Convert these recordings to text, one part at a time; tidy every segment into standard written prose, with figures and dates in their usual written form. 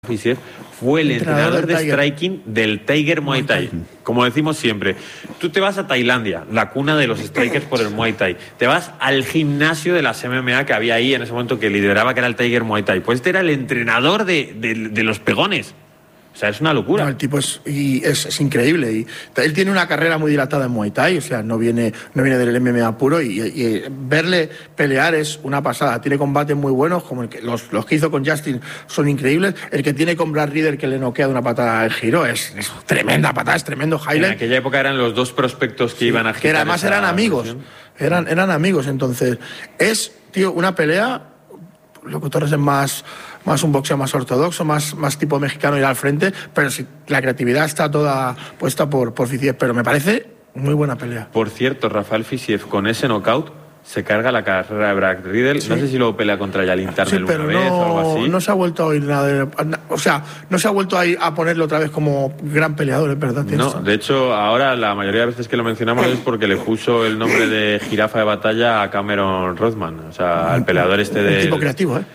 Fisiev fue el entrenador de striking del Tiger Muay Thai. Como decimos siempre, tú te vas a Tailandia, la cuna de los strikers por el Muay Thai. Te vas al gimnasio de las MMA que había ahí en ese momento que lideraba, que era el Tiger Muay Thai. Pues este era el entrenador de los pegones. O sea, es una locura. No, el tipo es increíble. Y él tiene una carrera muy dilatada en Muay Thai, o sea, no viene del MMA puro. Y verle pelear es una pasada. Tiene combates muy buenos, como los que hizo con Justin son increíbles. El que tiene con Brad Riddell, que le noquea de una patada al giro, es tremenda patada, es tremendo highlight. En aquella época eran los dos prospectos que iban a girar. Que además eran amigos. Eran amigos, entonces. Es, tío, una pelea. Loco Torres es más un boxeo más ortodoxo, más tipo mexicano, ir al frente, pero sí, la creatividad está toda puesta por Fisiev, pero me parece muy buena pelea. Por cierto, Rafael Fisiev con ese knockout se carga la carrera de Brad Riddell. Sí. No sé si luego pelea contra Yalin Turner una vez o algo así. No se ha vuelto a oír nada o sea, no se ha vuelto a ponerlo otra vez como gran peleador, es verdad. No, de hecho, ahora la mayoría de veces que lo mencionamos es porque le puso el nombre de jirafa de batalla a Cameron Rothman, o sea, al peleador este de... Un tipo creativo, ¿eh?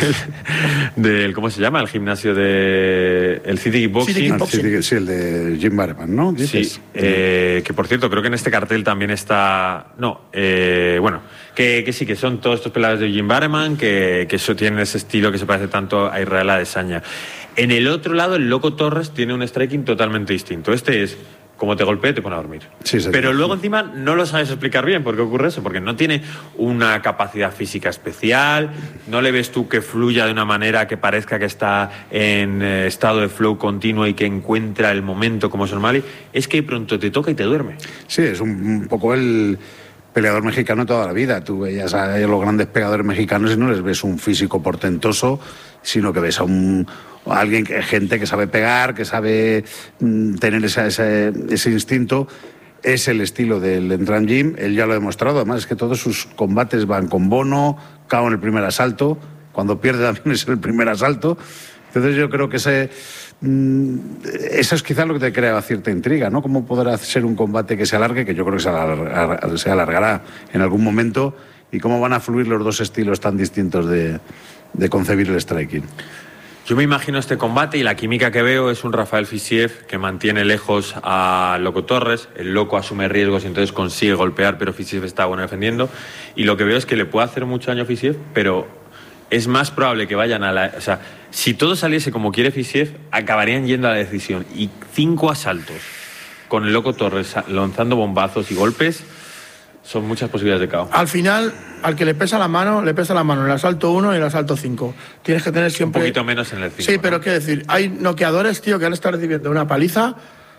Del ¿cómo se llama? El gimnasio de... El City Boxing. Sí, el de Jim Barman, ¿no? ¿Dices? Sí, que por cierto, creo que en este cartel también está... No, bueno, que sí, que son todos estos peleadores de Jim Barman, que eso tienen ese estilo que se parece tanto a Israel Adesanya. En el otro lado, el Loco Torres tiene un striking totalmente distinto. Este es... Como te golpea, te pone a dormir. Sí, pero luego encima no lo sabes explicar bien por qué ocurre eso, porque no tiene una capacidad física especial, no le ves tú que fluya de una manera que parezca que está en estado de flow continuo y que encuentra el momento como es normal. Es que pronto te toca y te duerme. Sí, es un poco el peleador mexicano toda la vida. Tú veías a los grandes peleadores mexicanos y no les ves un físico portentoso, sino que ves a alguien, gente que sabe pegar, que sabe tener ese instinto. Es el estilo del Entran Gym, él ya lo ha demostrado. Además es que todos sus combates van con bono, KO en el primer asalto, cuando pierde también es el primer asalto. Entonces yo creo que eso es quizás lo que te crea cierta intriga, ¿no? Cómo podrá ser un combate que se alargue, que yo creo que se alargará en algún momento, y cómo van a fluir los dos estilos tan distintos de concebir el striking. Yo me imagino este combate y la química que veo es un Rafael Fisiev que mantiene lejos a Loco Torres, el Loco asume riesgos y entonces consigue golpear, pero Fisiev está bueno defendiendo, y lo que veo es que le puede hacer mucho daño a Fisiev, pero es más probable que vayan o sea, si todo saliese como quiere Fisiev, acabarían yendo a la decisión, y 5 asaltos con el Loco Torres lanzando bombazos y golpes, son muchas posibilidades de KO. Al final, al que le pesa la mano en el asalto 1 y el asalto 5. Tienes que tener siempre... Un poquito menos en el 5. Sí, pero ¿no? Qué decir, hay noqueadores, tío, que han estado recibiendo una paliza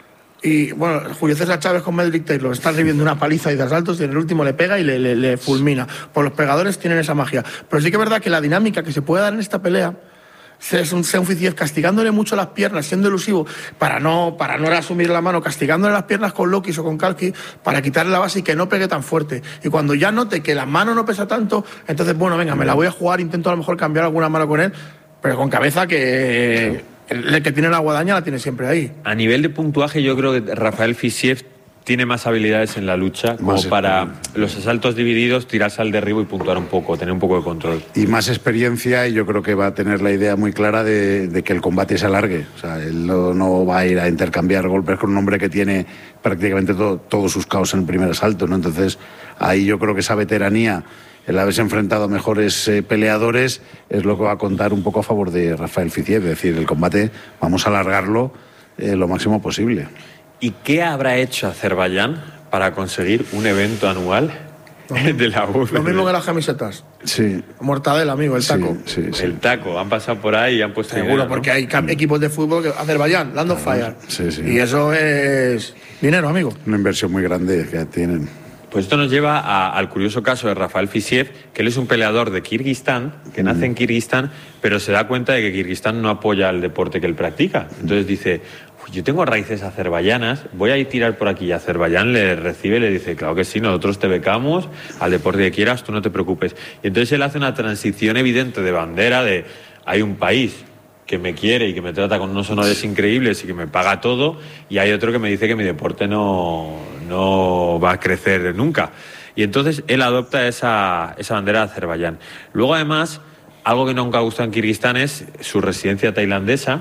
y, bueno, Julio César Chávez con Medrick Taylor están recibiendo una paliza y de asaltos y en el último le pega y le fulmina. Pues los pegadores tienen esa magia. Pero sí que es verdad que la dinámica que se puede dar en esta pelea sea un Fisiev castigándole mucho las piernas, siendo elusivo, para no asumir la mano, castigándole las piernas con Lokis o con Kalki para quitarle la base y que no pegue tan fuerte. Y cuando ya note que la mano no pesa tanto, entonces, bueno, venga, me la voy a jugar, intento a lo mejor cambiar alguna mano con él, pero con cabeza que el que tiene la guadaña la tiene siempre ahí. A nivel de puntuaje, yo creo que Rafael Fisiev tiene más habilidades en la lucha como para los asaltos divididos, tirarse al derribo y puntuar un poco, tener un poco de control. Y más experiencia, y yo creo que va a tener la idea muy clara de que el combate se alargue. O sea, él no va a ir a intercambiar golpes con un hombre que tiene prácticamente todos sus KOs en el primer asalto, ¿no? Entonces, ahí yo creo que esa veteranía, el haberse enfrentado a mejores peleadores, es lo que va a contar un poco a favor de Rafael Fisiev. Es decir, el combate vamos a alargarlo lo máximo posible. ¿Y qué habrá hecho Azerbaiyán para conseguir un evento anual de la UFC? Lo mismo que las camisetas. Sí. Mortadela, amigo, el taco. Sí. El taco, han pasado por ahí y han puesto... Seguro, dinero, ¿no? Porque hay equipos de fútbol, Azerbaiyán, Land of Fire. Sí. Y eso es dinero, amigo. Una inversión muy grande que tienen. Pues esto nos lleva al curioso caso de Rafael Fisiev, que él es un peleador de Kirguistán, que nace en Kirguistán, pero se da cuenta de que Kirguistán no apoya el deporte que él practica. Entonces dice, yo tengo raíces azerbaiyanas, voy a ir tirar por aquí. Y Azerbaiyán le recibe y le dice, claro que sí, nosotros te becamos al deporte que quieras, tú no te preocupes. Y entonces él hace una transición evidente de bandera de, hay un país que me quiere y que me trata con unos honores increíbles y que me paga todo, y hay otro que me dice que mi deporte no va a crecer nunca. Y entonces él adopta esa bandera de Azerbaiyán. Luego, además, algo que nunca ha gustado en Kirguistán es su residencia tailandesa,